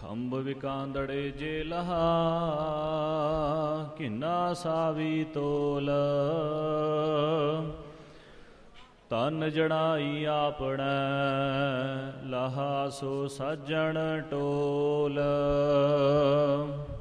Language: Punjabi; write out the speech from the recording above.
ਖੰਭ ਵਿਕਾਂਦੜੇ ਜੇ ਲਹਾ, ਕਿੰਨਾ ਸਾਵੀ ਤੋਲ। ਤਨ ਜੜਾਈ ਆਪਣੈ, ਲਹਾ ਸੋ ਸਾਜਣ ਟੋਲ।